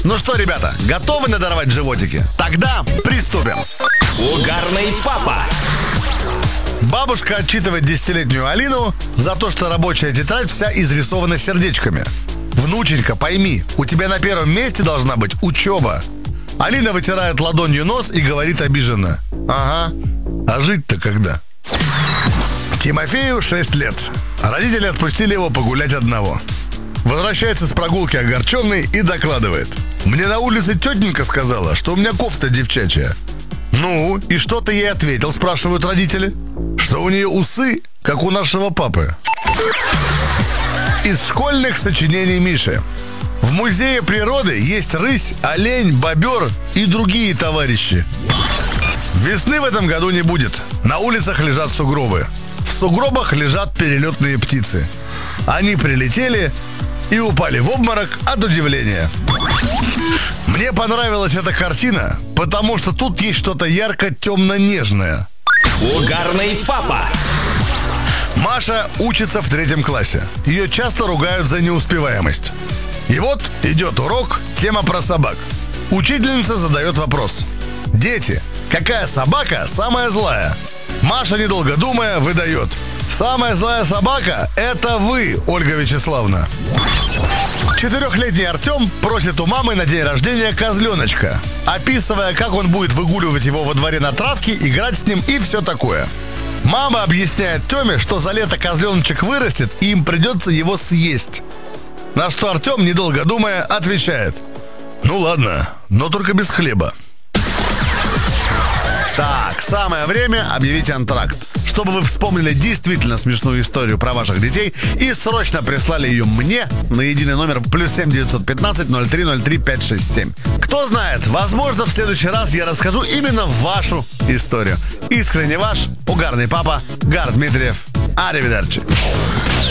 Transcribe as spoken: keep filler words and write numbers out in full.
Ну что, ребята, готовы надорвать животики? Тогда приступим. Угарный папа. Бабушка отчитывает десятилетнюю Алину за то, что рабочая тетрадь вся изрисована сердечками. Внученька, пойми, у тебя на первом месте должна быть учеба. Алина вытирает ладонью нос и говорит обиженно: ага, а жить-то когда? Тимофею шесть лет. Родители отпустили его погулять одного. Возвращается с прогулки огорченный и докладывает: мне на улице тетенька сказала, что у меня кофта девчачья. Ну, и что ты ей ответил, спрашивают родители? Что у нее усы, как у нашего папы. Из школьных сочинений Миши. В музее природы есть рысь, олень, бобер и другие товарищи. Весны в этом году не будет. На улицах лежат сугробы. В сугробах лежат перелетные птицы. Они прилетели и упали в обморок от удивления. Мне понравилась эта картина, потому что тут есть что-то ярко-темно-нежное. Угарный папа. Маша учится в третьем классе. Ее часто ругают за неуспеваемость. И вот идет урок, тема про собак. Учительница задает вопрос: дети, какая собака самая злая? Маша, недолго думая, выдает: самая злая собака – это вы, Ольга Вячеславовна. Четырехлетний Артем просит у мамы на день рождения козленочка, описывая, как он будет выгуливать его во дворе на травке, играть с ним и все такое. Мама объясняет Теме, что за лето козленочек вырастет и им придется его съесть. На что Артем, недолго думая, отвечает: ну ладно, но только без хлеба. Так, самое время объявить антракт, чтобы вы вспомнили действительно смешную историю про ваших детей и срочно прислали ее мне на единый номер плюс семь девятьсот пятнадцать ноль три ноль три пять шесть семь. Кто знает, возможно, в следующий раз я расскажу именно вашу историю. Искренне ваш, угарный папа Гар Дмитриев. Аривидерчи.